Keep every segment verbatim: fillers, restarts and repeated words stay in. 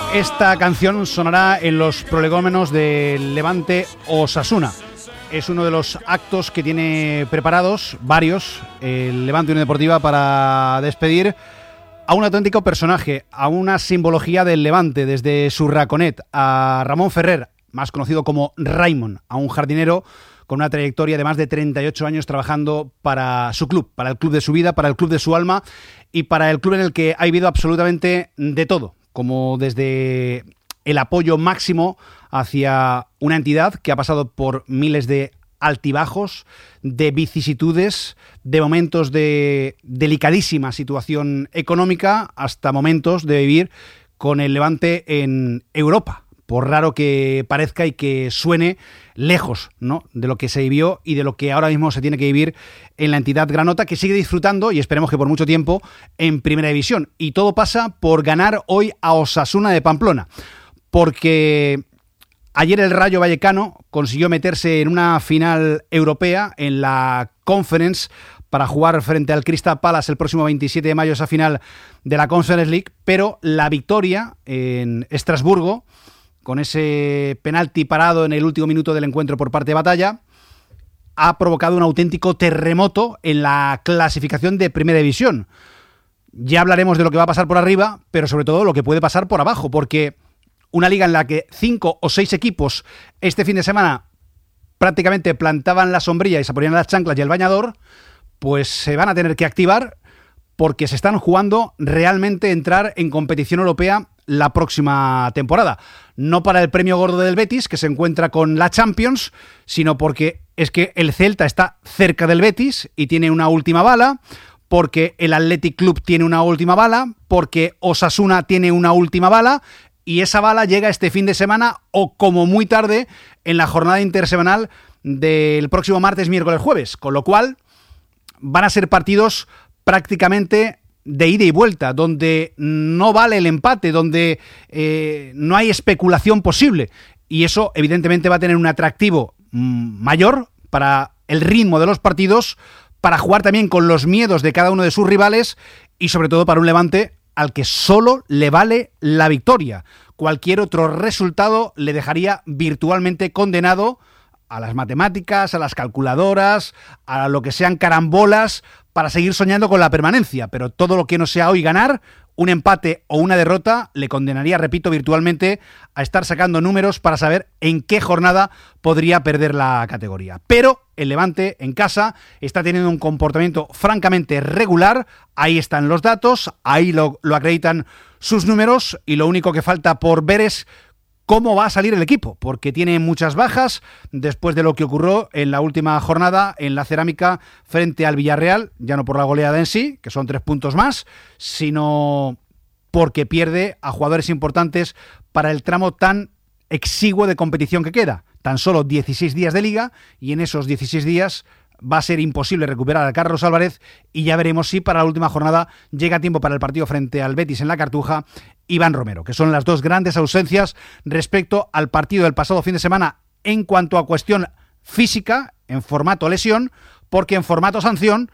Esta canción sonará en los prolegómenos del Levante Osasuna. Es uno de los actos que tiene preparados, varios, el Levante Unión Deportiva para despedir a un auténtico personaje, a una simbología del Levante, desde su Raconet, a Ramón Ferrer, más conocido como Raimon, a un jardinero con una trayectoria de más de treinta y ocho años trabajando para su club, para el club de su vida, para el club de su alma y para el club en el que ha vivido absolutamente de todo, como desde el apoyo máximo hacia una entidad que ha pasado por miles de altibajos, de vicisitudes, de momentos de delicadísima situación económica, hasta momentos de vivir con el Levante en Europa, por raro que parezca y que suene lejos, ¿no?, de lo que se vivió y de lo que ahora mismo se tiene que vivir en la entidad granota, que sigue disfrutando, y esperemos que por mucho tiempo, en Primera División. Y todo pasa por ganar hoy a Osasuna de Pamplona, porque ayer el Rayo Vallecano consiguió meterse en una final europea en la Conference para jugar frente al Crystal Palace el próximo veintisiete de mayo, esa final de la Conference League, pero la victoria en Estrasburgo, con ese penalti parado en el último minuto del encuentro por parte de Batalla, ha provocado un auténtico terremoto en la clasificación de Primera División. Ya hablaremos de lo que va a pasar por arriba, pero sobre todo lo que puede pasar por abajo, porque una liga en la que cinco o seis equipos este fin de semana prácticamente plantaban la sombrilla y se ponían las chanclas y el bañador, pues se van a tener que activar porque se están jugando realmente entrar en competición europea la próxima temporada. No para el premio gordo del Betis, que se encuentra con la Champions, sino porque es que el Celta está cerca del Betis y tiene una última bala, porque el Athletic Club tiene una última bala, porque Osasuna tiene una última bala, y esa bala llega este fin de semana o como muy tarde en la jornada intersemanal del próximo martes, miércoles, jueves, con lo cual van a ser partidos prácticamente de ida y vuelta, donde no vale el empate, donde eh, no hay especulación posible, y eso evidentemente va a tener un atractivo mmm, mayor para el ritmo de los partidos, para jugar también con los miedos de cada uno de sus rivales y sobre todo para un Levante al que solo le vale la victoria. Cualquier otro resultado le dejaría virtualmente condenado a las matemáticas, a las calculadoras, a lo que sean carambolas, para seguir soñando con la permanencia. Pero todo lo que no sea hoy ganar, un empate o una derrota, le condenaría, repito, virtualmente a estar sacando números para saber en qué jornada podría perder la categoría. Pero el Levante en casa está teniendo un comportamiento francamente regular. Ahí están los datos, ahí lo, lo acreditan sus números, y lo único que falta por ver es cómo va a salir el equipo, porque tiene muchas bajas después de lo que ocurrió en la última jornada en la Cerámica frente al Villarreal, ya no por la goleada en sí, que son tres puntos más, sino porque pierde a jugadores importantes para el tramo tan exiguo de competición que queda. Tan solo dieciséis días de liga, y en esos dieciséis días va a ser imposible recuperar a Carlos Álvarez, y ya veremos si para la última jornada llega tiempo para el partido frente al Betis en la Cartuja Iván Romero, que son las dos grandes ausencias respecto al partido del pasado fin de semana en cuanto a cuestión física, en formato lesión, porque en formato sanción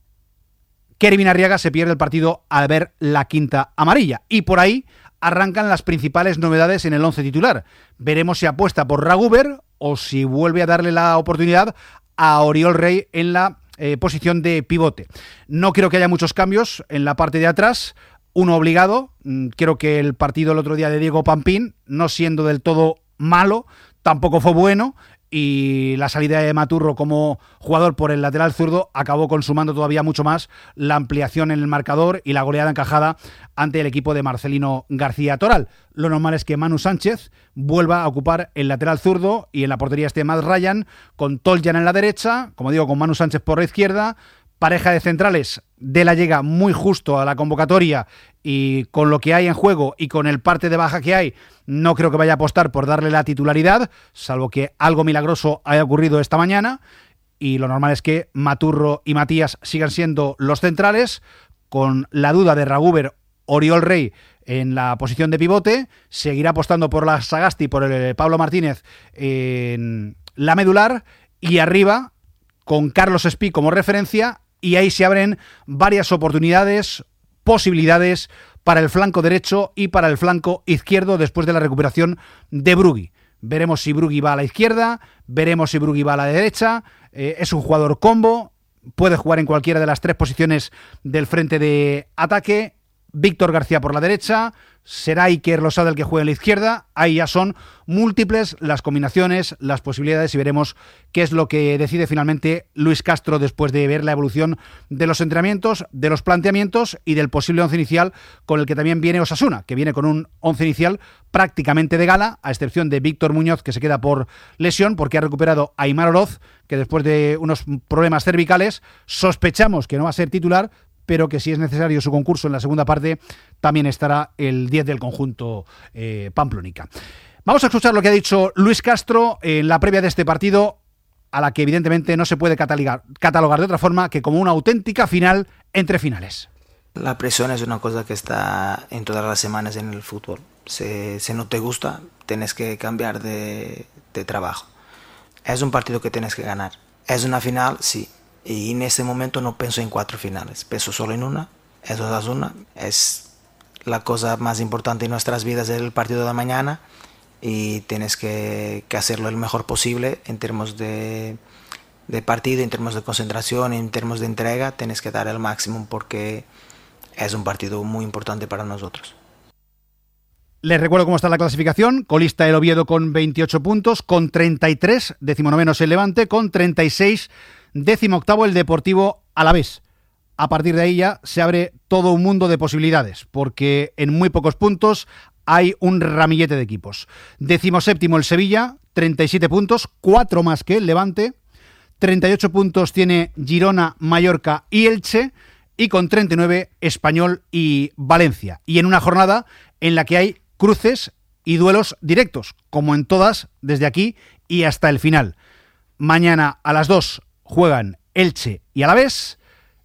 Kevin Arriaga se pierde el partido al ver la quinta amarilla, y por ahí arrancan las principales novedades en el once titular. Veremos si apuesta por Raguber o si vuelve a darle la oportunidad a Oriol Rey en la eh, posición de pivote. No creo que haya muchos cambios en la parte de atrás, uno obligado. Creo que el partido el otro día de Diego Pampín, no siendo del todo malo, tampoco fue bueno, y la salida de Maturro como jugador por el lateral zurdo acabó consumando todavía mucho más la ampliación en el marcador y la goleada encajada ante el equipo de Marcelino García Toral. Lo normal es que Manu Sánchez vuelva a ocupar el lateral zurdo y en la portería esté Matt Ryan, con Toljan en la derecha, como digo, con Manu Sánchez por la izquierda. Pareja de centrales, De la llega muy justo a la convocatoria, y con lo que hay en juego y con el parte de baja que hay, no creo que vaya a apostar por darle la titularidad, salvo que algo milagroso haya ocurrido esta mañana, y lo normal es que Maturro y Matías sigan siendo los centrales, con la duda de Raguber, Oriol Rey en la posición de pivote. Seguirá apostando por la Sagasti, por el Pablo Martínez en la medular, y arriba con Carlos Espí como referencia, y ahí se abren varias oportunidades posibilidades para el flanco derecho y para el flanco izquierdo después de la recuperación de Brugui. Veremos si Brugui va a la izquierda, veremos si Brugui va a la derecha. Eh, es un jugador combo, puede jugar en cualquiera de las tres posiciones del frente de ataque. Víctor García por la derecha, será Iker Losada el que juegue en la izquierda. Ahí ya son múltiples las combinaciones, las posibilidades, y veremos qué es lo que decide finalmente Luis Castro después de ver la evolución de los entrenamientos, de los planteamientos y del posible once inicial con el que también viene Osasuna, que viene con un once inicial prácticamente de gala, a excepción de Víctor Muñoz, que se queda por lesión porque ha recuperado a Aimar Oroz, que después de unos problemas cervicales sospechamos que no va a ser titular, pero que si es necesario su concurso en la segunda parte, también estará el diez del conjunto eh, pamplónica. Vamos a escuchar lo que ha dicho Luis Castro en la previa de este partido, a la que evidentemente no se puede catalogar, catalogar de otra forma que como una auténtica final entre finales. La presión es una cosa que está en todas las semanas en el fútbol. Si, si no te gusta, tienes que cambiar de, de trabajo. Es un partido que tienes que ganar. Es una final, sí. Y en ese momento no pienso en cuatro finales, pienso solo en una. Eso es una. Es la cosa más importante en nuestras vidas, es el partido de mañana. Y tienes que, que hacerlo el mejor posible en términos de, de partido, en términos de concentración, en términos de entrega. Tienes que dar el máximo porque es un partido muy importante para nosotros. Les recuerdo cómo está la clasificación. Colista el Oviedo con veintiocho puntos, con treinta y tres, decimonovenos el Levante, con treinta y seis, décimo octavo el Deportivo Alavés. A partir de ahí ya se abre todo un mundo de posibilidades, porque en muy pocos puntos hay un ramillete de equipos. Decimoséptimo el Sevilla, treinta y siete puntos, cuatro más que el Levante. treinta y ocho puntos tiene Girona, Mallorca y Elche, y con treinta y nueve Español y Valencia. Y en una jornada en la que hay cruces y duelos directos, como en todas, desde aquí y hasta el final. Mañana a las dos juegan Elche y Alavés.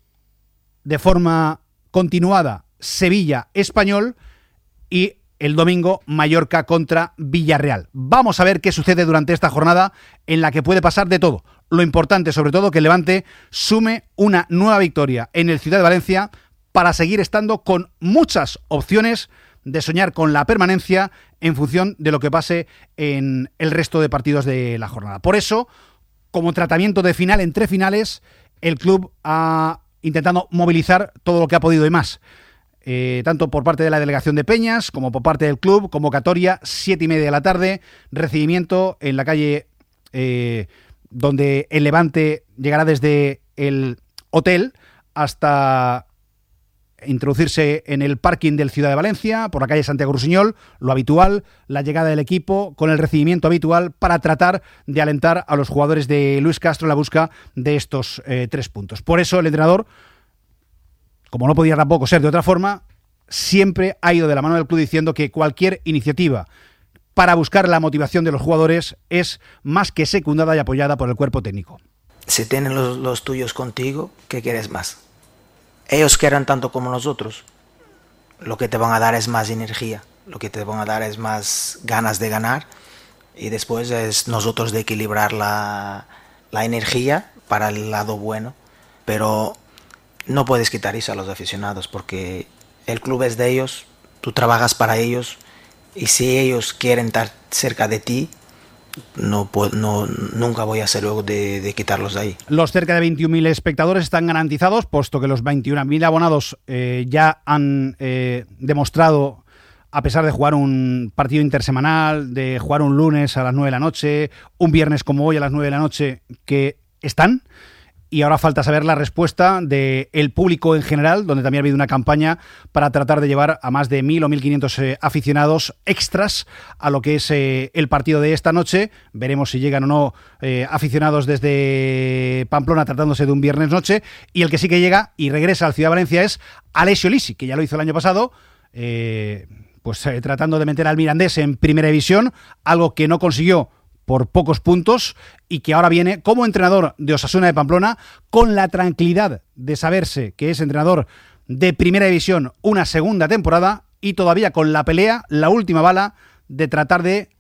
De forma continuada, Sevilla-Español, y el domingo Mallorca contra Villarreal. Vamos a ver qué sucede durante esta jornada en la que puede pasar de todo. Lo importante, sobre todo, que el Levante sume una nueva victoria en el Ciudad de Valencia para seguir estando con muchas opciones de soñar con la permanencia en función de lo que pase en el resto de partidos de la jornada. Por eso, como tratamiento de final entre finales, el club ha intentado movilizar todo lo que ha podido y más. Eh, tanto por parte de la delegación de Peñas como por parte del club. Convocatoria, siete y media de la tarde, recibimiento en la calle eh, donde el Levante llegará desde el hotel hasta introducirse en el parking del Ciudad de Valencia, por la calle Santiago Rusiñol, lo habitual, la llegada del equipo con el recibimiento habitual para tratar de alentar a los jugadores de Luis Castro en la busca de estos eh, tres puntos. Por eso el entrenador, como no podía tampoco ser de otra forma, siempre ha ido de la mano del club diciendo que cualquier iniciativa para buscar la motivación de los jugadores es más que secundada y apoyada por el cuerpo técnico. Si tienen los, los tuyos contigo, ¿qué quieres más? Ellos quieren tanto como nosotros. Lo que te van a dar es más energía, lo que te van a dar es más ganas de ganar, y después es nosotros de equilibrar la, la energía para el lado bueno. Pero no puedes quitar eso a los aficionados porque el club es de ellos, tú trabajas para ellos, y si ellos quieren estar cerca de ti, No, no, nunca voy a hacer luego de, de quitarlos de ahí. Los cerca de veintiún mil espectadores están garantizados, puesto que los veintiún mil abonados eh, ya han eh, demostrado, a pesar de jugar un partido intersemanal, de jugar un lunes a las nueve de la noche, un viernes como hoy a las nueve de la noche, que están. Y ahora falta saber la respuesta del público en general, donde también ha habido una campaña para tratar de llevar a más de mil o mil quinientos eh, aficionados extras a lo que es eh, el partido de esta noche. Veremos si llegan o no eh, aficionados desde Pamplona, tratándose de un viernes noche. Y el que sí que llega y regresa al Ciudad de Valencia es Alessio Lisi, que ya lo hizo el año pasado, eh, pues eh, tratando de meter al Mirandés en primera división, algo que no consiguió por pocos puntos, y que ahora viene como entrenador de Osasuna de Pamplona con la tranquilidad de saberse que es entrenador de primera división una segunda temporada, y todavía con la pelea, la última bala, de tratar de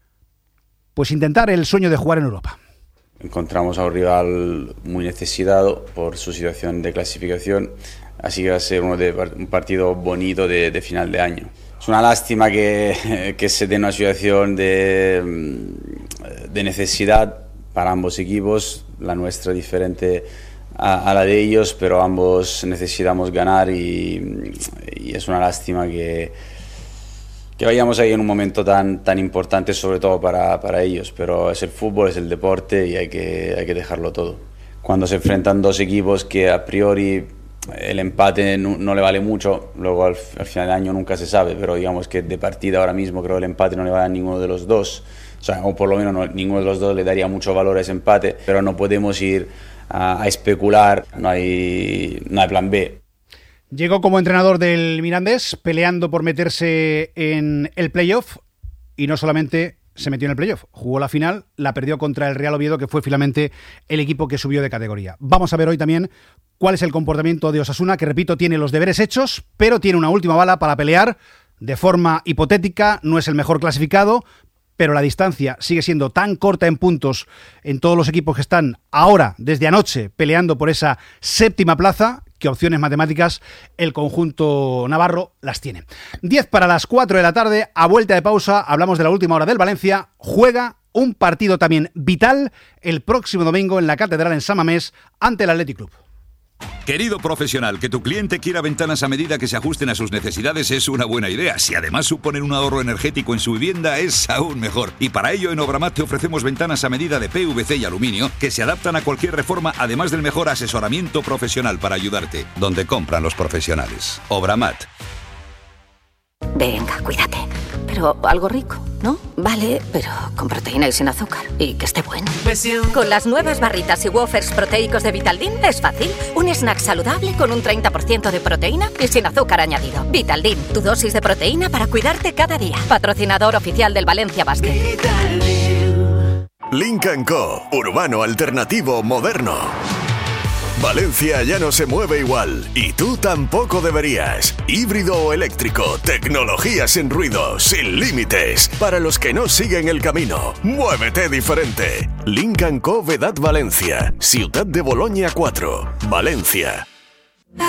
pues intentar el sueño de jugar en Europa. Encontramos a un rival muy necesitado por su situación de clasificación, así que va a ser uno de, un partido bonito de, de final de año. Es una lástima que, que se dé una situación de, de necesidad para ambos equipos, la nuestra diferente a, a la de ellos, pero ambos necesitamos ganar y, y es una lástima que, que vayamos ahí en un momento tan, tan importante, sobre todo para, para ellos, pero es el fútbol, es el deporte y hay que, hay que dejarlo todo. Cuando se enfrentan dos equipos que a priori el empate no, no le vale mucho, luego al, al final del año nunca se sabe, pero digamos que de partida ahora mismo creo que el empate no le vale a ninguno de los dos, o sea, o por lo menos no, ninguno de los dos le daría mucho valor a ese empate, pero no podemos ir a, a especular, no hay, no hay plan B. Llegó como entrenador del Mirandés peleando por meterse en el playoff y no solamente se metió en el playoff, jugó la final, la perdió contra el Real Oviedo, que fue finalmente el equipo que subió de categoría. Vamos a ver hoy también cuál es el comportamiento de Osasuna, que repito, tiene los deberes hechos, pero tiene una última bala para pelear de forma hipotética, no es el mejor clasificado, pero la distancia sigue siendo tan corta en puntos en todos los equipos que están ahora, desde anoche, peleando por esa séptima plaza, que opciones matemáticas el conjunto navarro las tiene. diez para las cuatro de la tarde, a vuelta de pausa, hablamos de la última hora del Valencia, juega un partido también vital el próximo domingo en la Catedral en San Mamés ante el Athletic Club. Querido profesional, que tu cliente quiera ventanas a medida que se ajusten a sus necesidades es una buena idea. Si además suponen un ahorro energético en su vivienda, es aún mejor. Y para ello en Obramat te ofrecemos ventanas a medida de P V C y aluminio que se adaptan a cualquier reforma, además del mejor asesoramiento profesional para ayudarte. Donde compran los profesionales. Obramat. Venga, cuídate. Pero algo rico, ¿no? Vale, pero con proteína y sin azúcar. Y que esté bueno. Con las nuevas barritas y wafers proteicos de Vitaldin es fácil. Un snack saludable con un treinta por ciento de proteína y sin azúcar añadido. Vitaldin, tu dosis de proteína para cuidarte cada día. Patrocinador oficial del Valencia Basket. Lynk and Co. Urbano alternativo moderno. Valencia ya no se mueve igual, y tú tampoco deberías. Híbrido o eléctrico, tecnología sin ruido, sin límites. Para los que no siguen el camino, muévete diferente. Lynk and Co. Vedat Valencia, Ciutat de Boloña cuatro, Valencia.